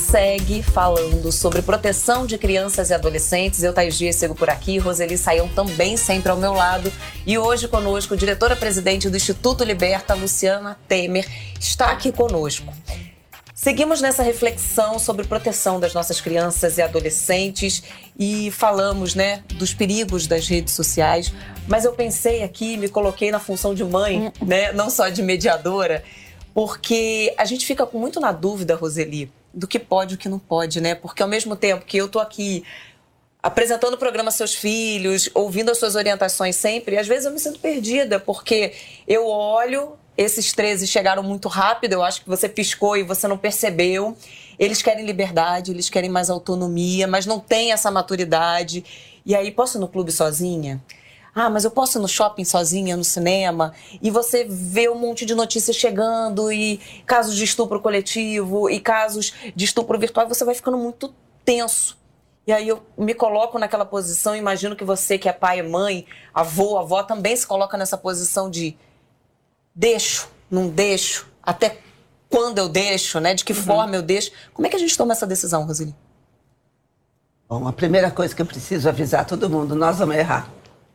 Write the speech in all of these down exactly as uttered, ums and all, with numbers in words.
segue falando sobre proteção de crianças e adolescentes. Eu, Thaís Dias, sigo por aqui. Roseli Saião também sempre ao meu lado. E hoje conosco, diretora-presidente do Instituto Liberta, Luciana Temer, está aqui conosco. Seguimos nessa reflexão sobre proteção das nossas crianças e adolescentes e falamos, né, dos perigos das redes sociais. Mas eu pensei aqui, me coloquei na função de mãe, né, não só de mediadora, porque a gente fica muito na dúvida, Roseli, do que pode e o que não pode, né? Porque ao mesmo tempo que eu tô aqui apresentando o programa Seus Filhos, ouvindo as suas orientações sempre, às vezes eu me sinto perdida, porque eu olho, esses treze chegaram muito rápido, eu acho que você piscou e você não percebeu. Eles querem liberdade, eles querem mais autonomia, mas não tem essa maturidade. E aí, posso ir no clube sozinha? Ah, mas eu posso ir no shopping sozinha, no cinema? E você vê um monte de notícias chegando, e casos de estupro coletivo, e casos de estupro virtual, e você vai ficando muito tenso. E aí eu me coloco naquela posição, imagino que você, que é pai e mãe, avô, avó, também se coloca nessa posição de deixo, não deixo, até quando eu deixo, né? De que uhum. forma eu deixo. Como é que a gente toma essa decisão, Roseli? Bom, a primeira coisa que eu preciso avisar todo mundo, nós vamos errar.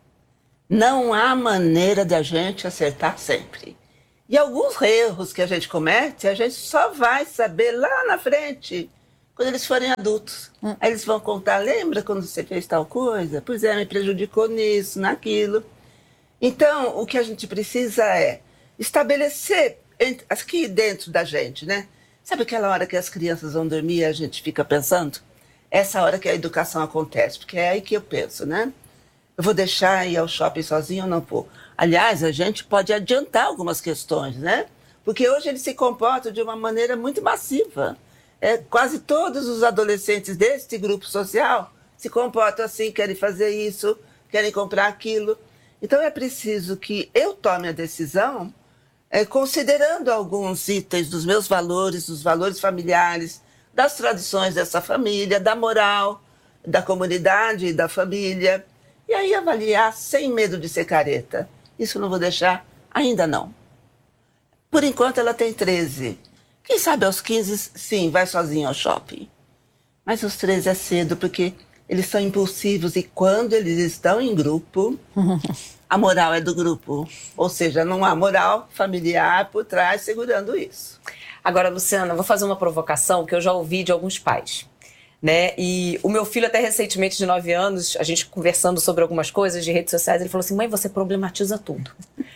Não há maneira de a gente acertar sempre. E alguns erros que a gente comete, a gente só vai saber lá na frente, quando eles forem adultos. Hum. Aí eles vão contar, lembra quando você fez tal coisa? Pois é, me prejudicou nisso, naquilo. Então, o que a gente precisa é estabelecer aqui dentro da gente, né? Sabe aquela hora que as crianças vão dormir e a gente fica pensando? Essa hora que a educação acontece, porque é aí que eu penso, né? Eu vou deixar ir ao shopping sozinho ou não vou? Aliás, a gente pode adiantar algumas questões, né? Porque hoje eles se comportam de uma maneira muito massiva. É, quase todos os adolescentes deste grupo social se comportam assim, querem fazer isso, querem comprar aquilo. Então é preciso que eu tome a decisão é, considerando alguns itens dos meus valores, dos valores familiares, das tradições dessa família, da moral, da comunidade e da família. E aí avaliar sem medo de ser careta. Isso eu não vou deixar, ainda não. Por enquanto ela tem treze. Quem sabe aos quinze, sim, vai sozinha ao shopping. Mas aos treze é cedo, porque eles são impulsivos e quando eles estão em grupo, a moral é do grupo. Ou seja, não há moral familiar por trás segurando isso. Agora, Luciana, vou fazer uma provocação que eu já ouvi de alguns pais. Né? E o meu filho, até recentemente, de nove anos, a gente conversando sobre algumas coisas de redes sociais, ele falou assim, mãe, você problematiza tudo.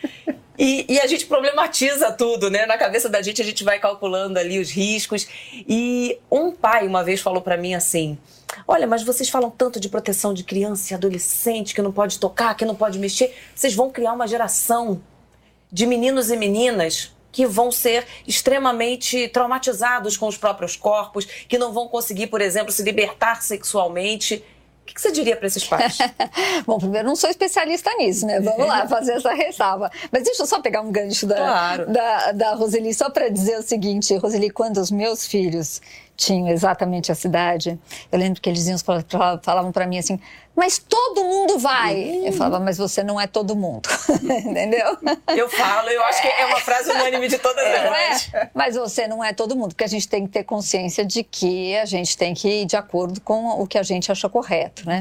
e, e a gente problematiza tudo, né? Na cabeça da gente, a gente vai calculando ali os riscos. E um pai, uma vez, falou pra mim assim, olha, mas vocês falam tanto de proteção de criança e adolescente, que não pode tocar, que não pode mexer, vocês vão criar uma geração de meninos e meninas que vão ser extremamente traumatizados com os próprios corpos, que não vão conseguir, por exemplo, se libertar sexualmente. O que você diria para esses pais? Bom, primeiro, não sou especialista nisso, né? Vamos lá fazer essa ressalva. Mas deixa eu só pegar um gancho da, claro. da, da Roseli, só para dizer o seguinte, Roseli, quando os meus filhos tinham exatamente essa idade, eu lembro que eles iam, falavam para mim assim, mas todo mundo vai. Uhum. Eu falava, mas você não é todo mundo, entendeu? Eu falo, eu acho que é uma frase unânime de todas as mães. É, mas você não é todo mundo, porque a gente tem que ter consciência de que a gente tem que ir de acordo com o que a gente acha correto, né?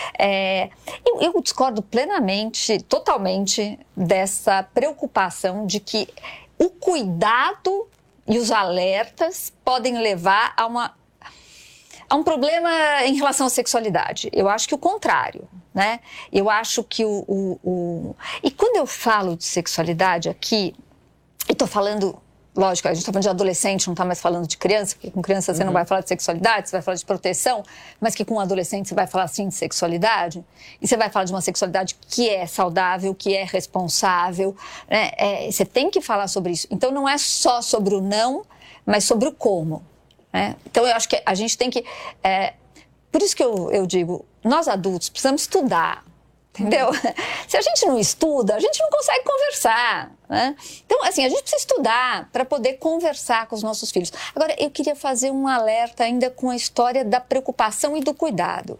É, eu, eu discordo plenamente, totalmente, dessa preocupação de que o cuidado e os alertas podem levar a, uma, a um problema em relação à sexualidade. Eu acho que o contrário, né? Eu acho que o... o, o... E quando eu falo de sexualidade aqui, eu estou falando... Lógico, a gente está falando de adolescente, não está mais falando de criança, porque com criança você uhum. não vai falar de sexualidade, você vai falar de proteção, mas que com um adolescente você vai falar, sim, de sexualidade, e você vai falar de uma sexualidade que é saudável, que é responsável, né? É, você tem que falar sobre isso. Então, não é só sobre o não, mas sobre o como, né? Então, eu acho que a gente tem que... É, por isso que eu, eu digo, nós adultos precisamos estudar, entendeu? Se a gente não estuda, a gente não consegue conversar, né? Então, assim, a gente precisa estudar para poder conversar com os nossos filhos. Agora, eu queria fazer um alerta ainda com a história da preocupação e do cuidado.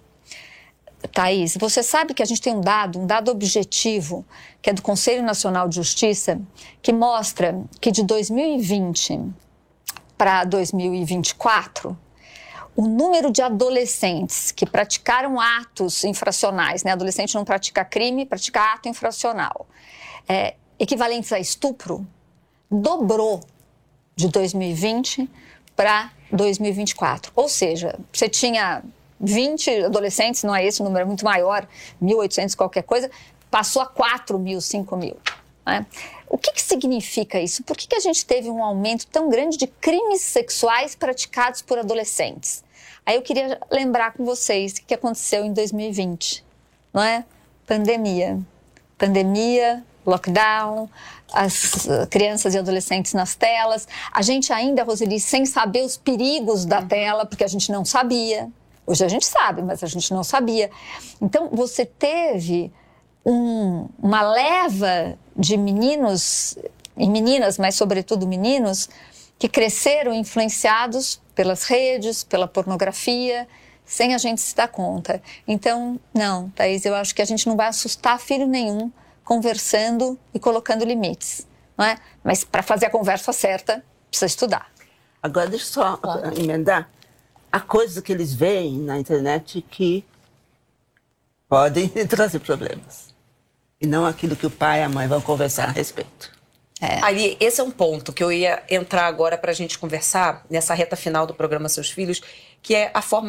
Thaís, você sabe que a gente tem um dado, um dado objetivo, que é do Conselho Nacional de Justiça, que mostra que de dois mil e vinte para dois mil e vinte e quatro, o número de adolescentes que praticaram atos infracionais, né? Adolescente não pratica crime, pratica ato infracional, é, equivalentes a estupro, dobrou de dois mil e vinte para dois mil e vinte e quatro. Ou seja, você tinha vinte adolescentes, não é esse o número, é muito maior, mil e oitocentos qualquer coisa, passou a quatro mil, cinco mil. Né? O que, que significa isso? Por que, que a gente teve um aumento tão grande de crimes sexuais praticados por adolescentes? Aí eu queria lembrar com vocês o que aconteceu em dois mil e vinte, não é? Pandemia. Pandemia, lockdown, as crianças e adolescentes nas telas. A gente ainda, Roseli, sem saber os perigos da tela, porque a gente não sabia. Hoje a gente sabe, mas a gente não sabia. Então, você teve um, uma leva de meninos e meninas, mas sobretudo meninos, que cresceram influenciados pelas redes, pela pornografia, sem a gente se dar conta. Então, não, Thaís, eu acho que a gente não vai assustar filho nenhum conversando e colocando limites, não é? Mas para fazer a conversa certa, precisa estudar. Agora, deixa eu só claro. emendar. Há coisas que eles veem na internet que podem trazer problemas. E não aquilo que o pai e a mãe vão conversar a respeito. É. Ali, esse é um ponto que eu ia entrar agora para a gente conversar nessa reta final do programa Seus Filhos, que é a forma